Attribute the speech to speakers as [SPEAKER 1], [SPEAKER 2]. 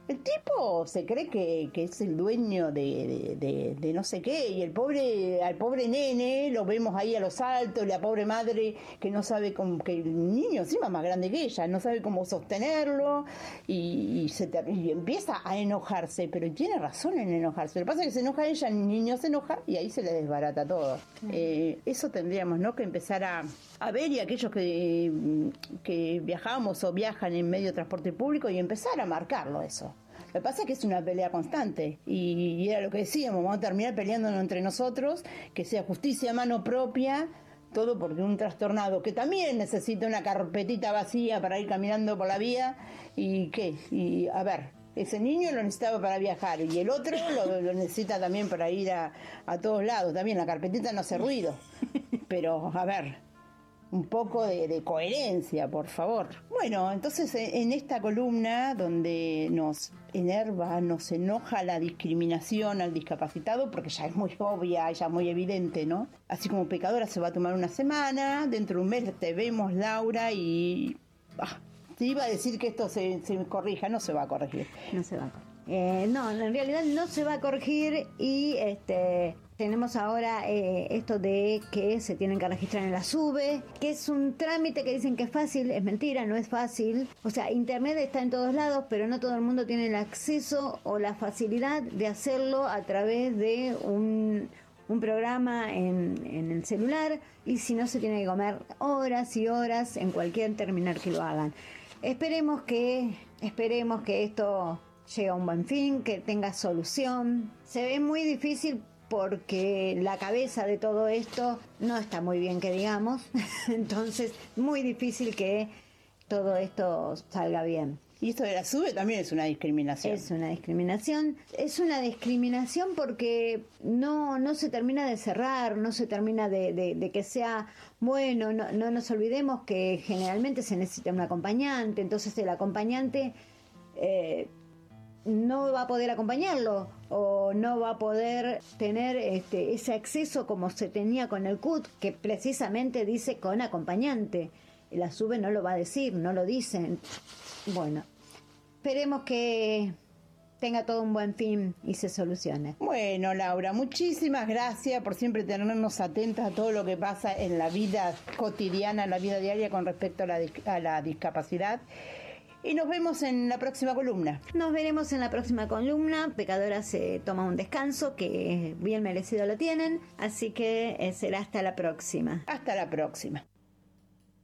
[SPEAKER 1] El tipo se cree que es el dueño de no sé qué, y al pobre nene lo vemos ahí a los saltos, la pobre madre que no sabe cómo, que el niño encima más grande que ella, no sabe cómo sostenerlo, y empieza a enojarse, pero tiene razón en enojarse. Lo que pasa es que se enoja ella, el niño se enoja y ahí se le desbarata todo. Eso tendríamos, ¿no?, que empezar a ver, y aquellos que viajamos o viajan en medio de transporte público, y empezar a marcarlo eso. Lo que pasa es que es una pelea constante, y era lo que decíamos, vamos a terminar peleándonos entre nosotros, que sea justicia a mano propia, todo porque un trastornado que también necesita una carpetita vacía para ir caminando por la vía, y a ver, ese niño lo necesitaba para viajar, y el otro lo necesita también para ir a todos lados, también la carpetita no hace ruido, pero a ver, un poco de coherencia, por favor. Bueno, entonces en esta columna donde nos enerva, nos enoja la discriminación al discapacitado, porque ya es muy obvia, ya es muy evidente, ¿no? Así como Pecadora se va a tomar una semana, dentro de un mes te vemos, Laura, y... te iba a decir que esto se corrija, no se va a corregir.
[SPEAKER 2] No se va a corregir. No, en realidad no se va a corregir, y tenemos ahora esto de que se tienen que registrar en la SUBE, que es un trámite que dicen que es fácil. Es mentira, no es fácil. O sea, internet está en todos lados, pero no todo el mundo tiene el acceso o la facilidad de hacerlo a través de un programa en el celular, y si no, se tiene que comer horas y horas en cualquier terminal que lo hagan. Esperemos que esto llegue a un buen fin, que tenga solución. Se ve muy difícil porque la cabeza de todo esto no está muy bien, que digamos. Entonces, muy difícil que todo esto salga bien.
[SPEAKER 1] Y esto de la SUBE también es una discriminación.
[SPEAKER 2] Es una discriminación. Es una discriminación porque no se termina de cerrar, no se termina de que sea bueno. No nos olvidemos que generalmente se necesita un acompañante, entonces el acompañante no va a poder acompañarlo, o no va a poder tener ese acceso como se tenía con el CUT, que precisamente dice con acompañante. La SUBE no lo va a decir, no lo dicen. Bueno, esperemos que tenga todo un buen fin y se solucione.
[SPEAKER 1] Bueno, Laura, muchísimas gracias por siempre tenernos atentas a todo lo que pasa en la vida cotidiana, en la vida diaria con respecto a la discapacidad. Y nos vemos en la próxima columna.
[SPEAKER 2] Nos veremos en la próxima columna. Pecadora se toma un descanso, que bien merecido lo tienen, así que será hasta la próxima.
[SPEAKER 1] Hasta la próxima.